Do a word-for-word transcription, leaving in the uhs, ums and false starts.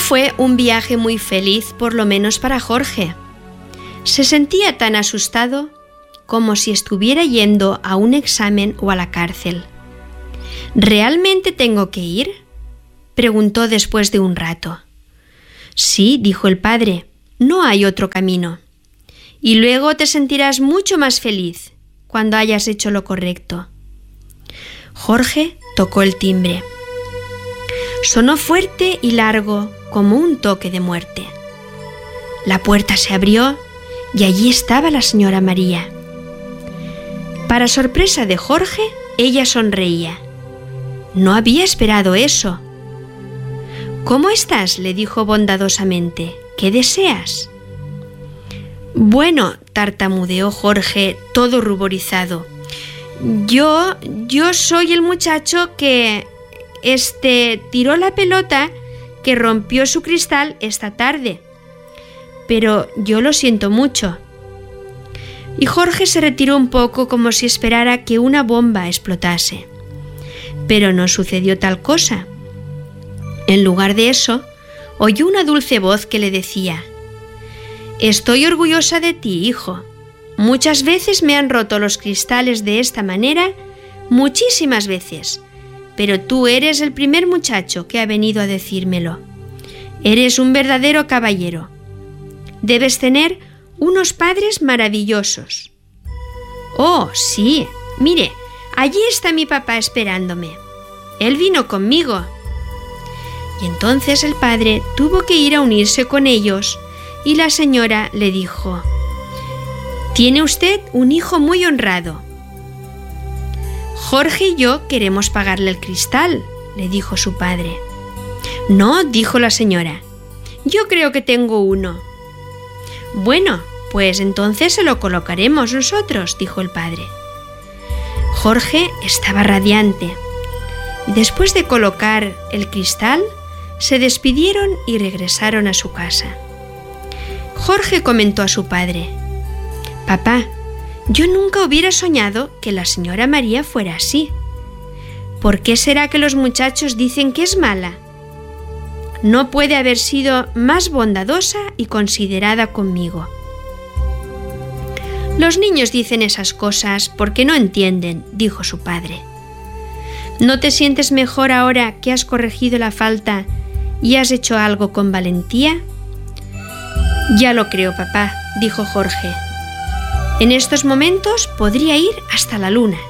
fue un viaje muy feliz, por lo menos para Jorge. Se sentía tan asustado como si estuviera yendo a un examen o a la cárcel. ¿Realmente tengo que ir?, preguntó después de un rato. Sí, dijo el padre, no hay otro camino. Y luego te sentirás mucho más feliz cuando hayas hecho lo correcto. Jorge tocó el timbre. Sonó fuerte y largo como un toque de muerte. La puerta se abrió y allí estaba la señora María. Para sorpresa de Jorge, ella sonreía. No había esperado eso. ¿Cómo estás?, le dijo bondadosamente. ¿Qué deseas? Bueno, tartamudeó Jorge, todo ruborizado. Yo, yo soy el muchacho que, este, tiró la pelota que rompió su cristal esta tarde. Pero yo lo siento mucho. Y Jorge se retiró un poco como si esperara que una bomba explotase. Pero no sucedió tal cosa. En lugar de eso, oyó una dulce voz que le decía: «Estoy orgullosa de ti, hijo. Muchas veces me han roto los cristales de esta manera, muchísimas veces, pero tú eres el primer muchacho que ha venido a decírmelo. Eres un verdadero caballero. Debes tener unos padres maravillosos». «Oh, sí, mire, allí está mi papá esperándome. Él vino conmigo». Y entonces el padre tuvo que ir a unirse con ellos y la señora le dijo: «Tiene usted un hijo muy honrado». «Jorge y yo queremos pagarle el cristal», le dijo su padre. «No», dijo la señora, «yo creo que tengo uno». «Bueno, pues entonces se lo colocaremos nosotros», dijo el padre. Jorge estaba radiante. Y después de colocar el cristal, se despidieron y regresaron a su casa. Jorge comentó a su padre: «Papá, yo nunca hubiera soñado que la señora María fuera así. ¿Por qué será que los muchachos dicen que es mala? No puede haber sido más bondadosa y considerada conmigo». «Los niños dicen esas cosas porque no entienden», dijo su padre. «¿No te sientes mejor ahora que has corregido la falta y has hecho algo con valentía?» «Ya lo creo, papá», dijo Jorge. «En estos momentos podría ir hasta la luna».